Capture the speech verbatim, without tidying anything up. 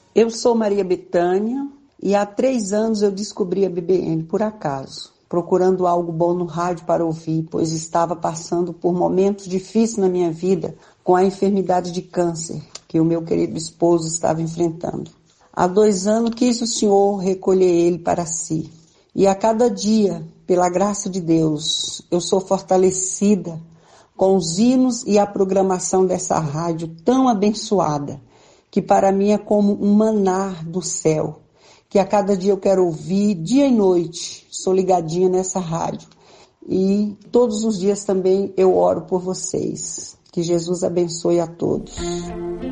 Eu sou Maria Bethânia e há três anos eu descobri a B B N por acaso, procurando algo bom no rádio para ouvir, pois estava passando por momentos difíceis na minha vida com a enfermidade de câncer que o meu querido esposo estava enfrentando. Há dois anos quis o Senhor recolher ele para si. E a cada dia, pela graça de Deus, eu sou fortalecida com os hinos e a programação dessa rádio tão abençoada, que para mim é como um maná do céu, que a cada dia eu quero ouvir, dia e noite, sou ligadinha nessa rádio. E todos os dias também eu oro por vocês. Que Jesus abençoe a todos.